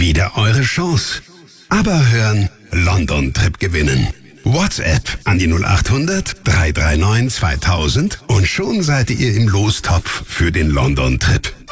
wieder eure Chance. Aber hören, London-Trip gewinnen. WhatsApp an die 0800 339 2000 und schon seid ihr im Lostopf für den London-Trip.